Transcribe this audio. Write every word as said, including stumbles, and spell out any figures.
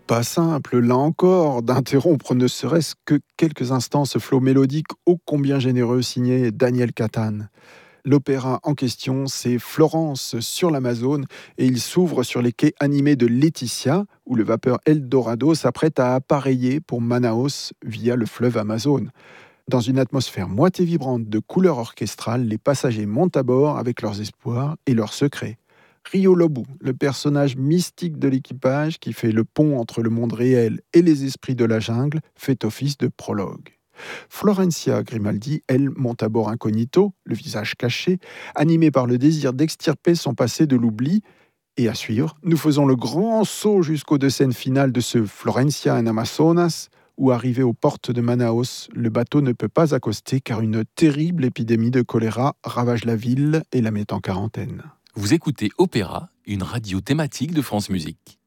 Pas simple, là encore, d'interrompre ne serait-ce que quelques instants ce flot mélodique ô combien généreux signé Daniel Catane. L'opéra en question, c'est Florence sur l'Amazone et il s'ouvre sur les quais animés de Laetitia, où le vapeur Eldorado s'apprête à appareiller pour Manaus via le fleuve Amazone. Dans une atmosphère moitié vibrante de couleurs orchestrales, les passagers montent à bord avec leurs espoirs et leurs secrets. Rio Lobo, le personnage mystique de l'équipage qui fait le pont entre le monde réel et les esprits de la jungle, fait office de prologue. Florencia Grimaldi, elle, monte à bord incognito, le visage caché, animée par le désir d'extirper son passé de l'oubli. Et à suivre, nous faisons le grand saut jusqu'aux deux scènes finales de ce Florencia en Amazonas, où arrivé aux portes de Manaus, le bateau ne peut pas accoster car une terrible épidémie de choléra ravage la ville et la met en quarantaine. Vous écoutez Opéra, une radio thématique de France Musique.